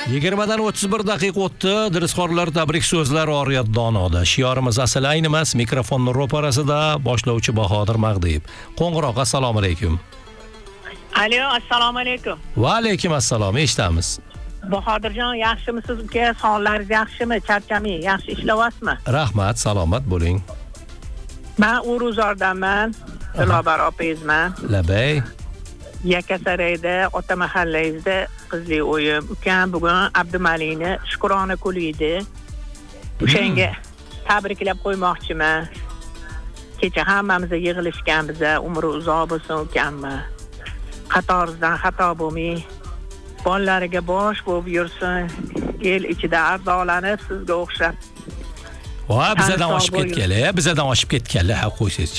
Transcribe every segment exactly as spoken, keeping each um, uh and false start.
yigirmadan o'ttiz bir daqiqa o'tdi. Dilizxorlar tabrik so'zlari oriyat donoda. Shiorimiz asl ayni emas, mikrofonning ro'parasida boshlovchi Bahodir Mag'diyev. Qo'ng'iroq, assalomu alaykum. Alo, assalomu alaykum. Va alaykum assalom, eshitamiz. Bahodirjon, yaxshimisiz uka? Sonlaringiz yaxshimi? Charchamang, yaxshi ishlayapsizmi? Rahmat, salomat bo'ling. Men Uruzordanman, Dilobar opangizman. Labay. Yakasarayda, ota mahallangizda qizli o'yim. Ukam bugun Abdumalikni Shukrona kulida. O'shanga tabriklab qo'ymoqchiman. Kecha hammamizga yig'ilishganmiz, umri uzoq bo'lsin ukammi. Qatorizdan xato bo'lmay, bolalariga bosh bo'lib yursin. El ichida ardog'lanib sizga o'xshab. Va bizadan oshib ketganlar, bizadan oshib ketganlar, ha qo'ysiz.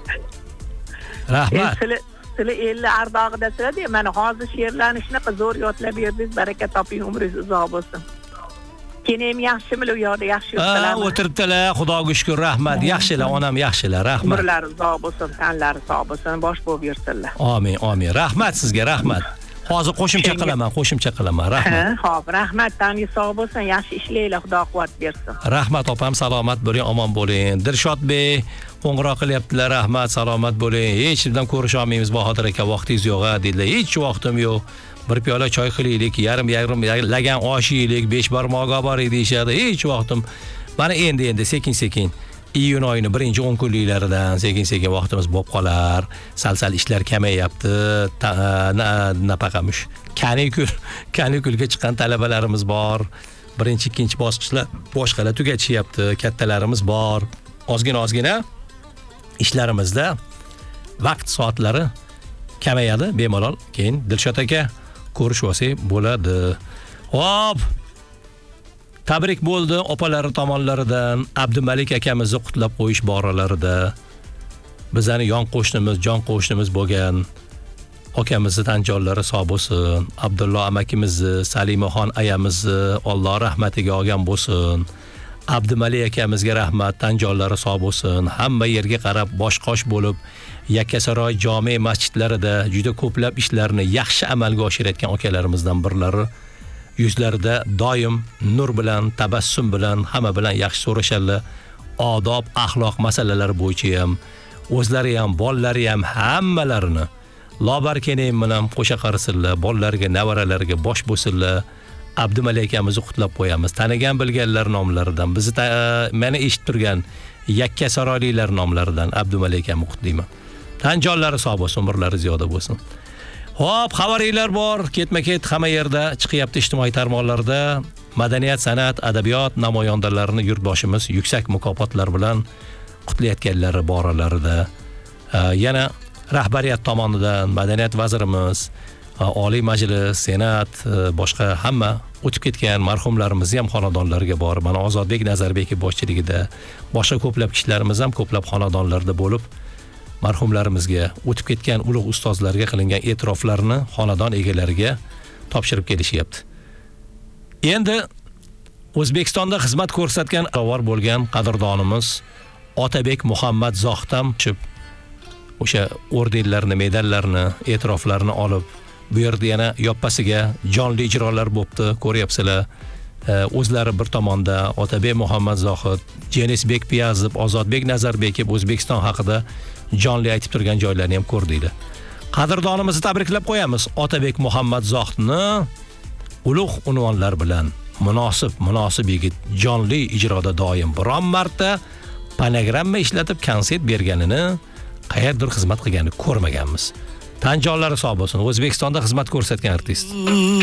Rahmat. Sizlar elli ardog'ida sizlar, mana hozir she'rlanishni zo'r yodlab berdingiz, baraka toping, umringiz uzoq bo'lsin. Keyin yaxshimi u yoqda, yaxshi yuribdilar. Ha, o'tiribdilar, Xudoga shukr, rahmat. Yaxshilar, onam yaxshilar, rahmat. Umrlari uzoq bo'lsin, tanlari sog' bo'lsin, bosh bo'lib yursinlar. Amin, amin. Rahmat sizga, rahmat. Hozir qo'shimcha qilaman, qo'shimcha qilaman. Rahmat. Xo'p, rahmat, tangi sog' bo'lsin, yaxshi ishlaylar, Xudo quvvat bersin. Rahmat opam, salomat bo'ling, omon bo'ling. Dilshodbek qo'ng'iroq qilyaptilar, rahmat, salomat bo'ling. Hech kimdan ko'risha olmaymiz, Bahodir aka, vaqtingiz yo'q, dedilar. Hech vaqtim yo'q. Bir piyola choy qilaylik, yarim yarim lagan osh yeylik, besh barmog'i boray deyishadi. Hech vaqtim. Mana endi endi sekin-sekin iyun oyining birinchi o'n kunliklaridan sekin-sekin vaqtimiz bo'lib qolar. Sal-sal ishlar kamayapti. Napaqamish. Kanikul, kanikulga chiqqan talabalarimiz bor. Birinchi, ikkinchi bosqichlar boshqalar tugatishyapti. Kattalarimiz bor. Ozgina-ozgina ishlarimizda vaqt soatlari kamayadi bemalol. Keyin Dilshod aka ko'rishvasi bo'ladi. Hop. Tabrik bo'ldi opalari tomonlaridan, Abdumalik akamizni qutlab qo'yish boralarida. Bizani yon qo'shnimiz, jon qo'shnimiz bo'lgan akamizni tan jonlari sog' bo'lsin. Abdullo amakimizni, Salimaxon ayamizni Alloh rahmatiga olgan bo'lsin. Abdumalik akamizga rahmat, tan jonlari sog' bo'lsin. Hamma yerga qarab bosh-qosh bo'lib, Yakkasaroy jome masjidlarida juda ko'plab ishlarni yaxshi amalga oshirayotgan akalarimizdan birlari. Yuzlarida doim nur bilan, tabassum bilan, hamma bilan yaxshi so'rasharlar. Odob, axloq masalalari bo'yicha ham, o'zlari ham, bolalari ham hammalarini lobarkenim bilan qo'sha qarisinlar, bolalariga, nevaralariga bosh bo'lsinlar. Abdumalik akamizni qutlab qo'yamiz. Tanigan bilganlar nomlaridan, bizni meni eshitib turgan Yakkasaroyliklar nomlaridan Abdumalik akamni qutlayman. Tan jonlari sog' bo'lsin, umrlari ziyoda bo'lsin. Hop, xabaringlar bor, ketma-ket hamma yerda chiqyapti ijtimoiy tarmoqlarda. Madaniyat, san'at, adabiyot namoyandalarini yurtboshimiz yuksak mukofotlar bilan qutlayotganlari boralarida. Yana rahbariyat tomonidan madaniyat vazirimiz, Oliy Majlis, Senat, boshqa hamma o'tib ketgan marhumlarimiz ham xonadonlarga bor. Mana Ozodbek Nazarbekov boshchiligida boshqa ko'plab kishilarimiz ham ko'plab xonadonlarda bo'lib, marhumlarimizga, o'tib ketgan ulug' ustozlarga qilingan e'tiroflarni xonadon egalariga topshirib kelishyapti. Endi O'zbekistonda xizmat ko'rsatgan avvar bo'lgan qadrdonimiz Otabek Muhammad Zohtam o'sha ordenlarni, medallarni, e'tiroflarni olib, bu yerda yana yoppasiga jonli ijrolar bo'pti, ko'ryapsizlar. O'zlari bir tomonda Otabek Muhammad Zohid, Jenisbek Piyazov, Ozodbek Nazarbekov O'zbekiston haqida jonli aytib turgan joylarni ham ko'rdinglar. Qadrdonimizni tabriklab qo'yamiz. Otabek Muhammad Zohidni ulug' unvonlar bilan munosib, munosib yigit jonli ijroda doim biron marta panogramma ishlatib konsert berganini, qayerdir xizmat qilganini ko'rmaganmiz. Tan jonlari sog' bo'lsin. O'zbekistonda xizmat ko'rsatgan artist.